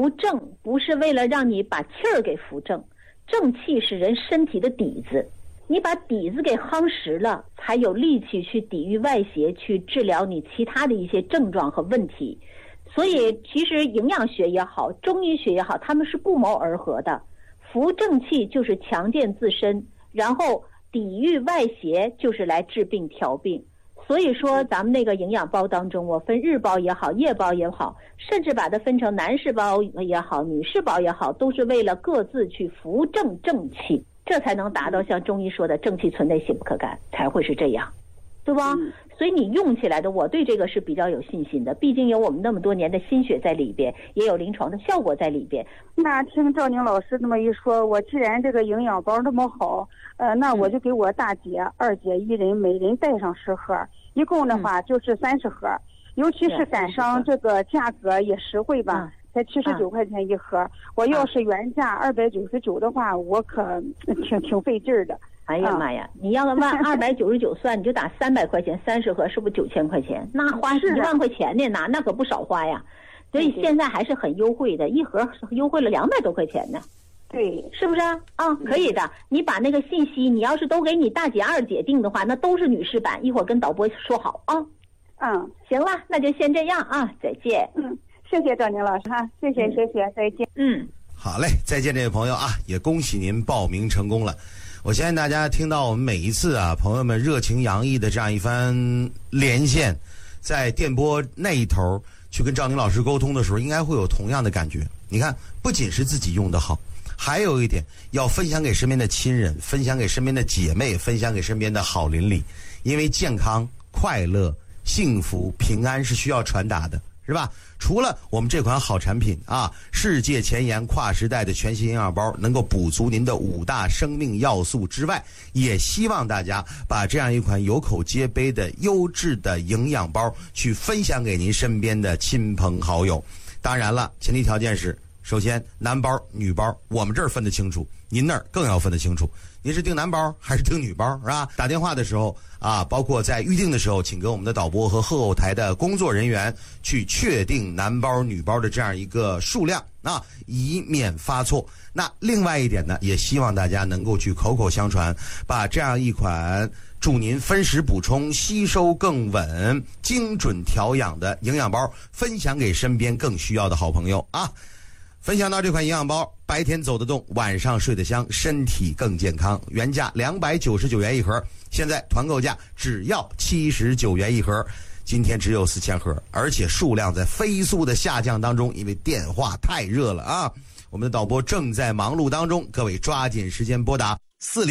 扶正不是为了让你把气儿给扶正，正气是人身体的底子，你把底子给夯实了，才有力气去抵御外邪，去治疗你其他的一些症状和问题。所以其实营养学也好，中医学也好，他们是不谋而合的。扶正气就是强健自身，然后抵御外邪就是来治病调病。所以说咱们那个营养包当中，我分日包也好，夜包也好，甚至把它分成男士包也好，女士包也好，都是为了各自去扶正正气，这才能达到像中医说的正气存内，邪不可干，才会是这样，对吧？所以你用起来的，我对这个是比较有信心的，毕竟有我们那么多年的心血在里边，也有临床的效果在里边。 那听赵宁老师这么一说，我既然这个营养包那么好，那我就给我大姐、二姐一人每人带上10盒，一共的话就是30盒。尤其是赶上这个价格也实惠吧，才79块钱一盒。我要是原价299的话，我可挺费劲儿的。 哎呀妈呀！你要按299算，你就打300块钱，30盒是不是9000块钱？那花1万块钱呢，那可不少花呀。所以现在还是很优惠的，一盒优惠了200多块钱呢。 对， 是不是啊？可以的。你把那个信息，你要是都给你大姐、二姐订的话，那都是女士版。一会儿跟导播说好啊。行了，那就先这样啊，再见。 谢谢赵宁老师哈，谢谢，再见。 好嘞，再见，这位朋友啊，也恭喜您报名成功了。我相信大家听到我们每一次啊，朋友们热情洋溢的这样一番连线，在电波那一头去跟赵宁老师沟通的时候，应该会有同样的感觉。你看，不仅是自己用得好，还有一点要分享给身边的亲人，分享给身边的姐妹，分享给身边的好邻里，因为健康、快乐、幸福、平安是需要传达的，是吧？除了我们这款好产品啊，世界前沿跨时代的全新营养包能够补足您的5大生命要素之外，也希望大家把这样一款有口皆碑的优质的营养包去分享给您身边的亲朋好友。当然了，前提条件是，首先男包女包我们这儿分得清楚，您那儿更要分得清楚。您是订男包还是订女包，是吧？打电话的时候啊，包括在预定的时候，请跟我们的导播和后台的工作人员去确定男包女包的这样一个数量啊，以免发错。那另外一点呢，也希望大家能够去口口相传，把这样一款助您分食补充、吸收更稳、精准调养的营养包分享给身边更需要的好朋友啊。分享到这款营养包，白天走得动，晚上睡得香，身体更健康。原价299元一盒，现在团购价只要79元一盒。今天只有4000盒，而且数量在飞速的下降当中，因为电话太热了啊。我们的导播正在忙碌当中，各位抓紧时间拨打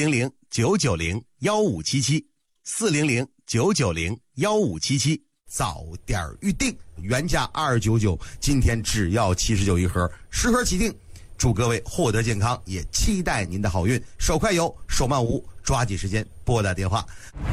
400-990-1577，400-990-1577，早点预定。原价299，今天只要79一盒，10盒起订。祝各位获得健康，也期待您的好运。手快有，手慢无，抓紧时间拨打电话。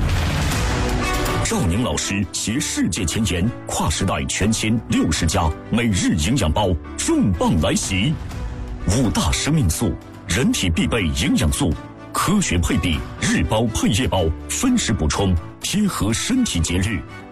赵宁老师携世界前沿跨时代全新60加每日营养包重磅来袭，5大生命素，人体必备营养素，科学配比，日包配夜包，分时补充，贴合身体节律，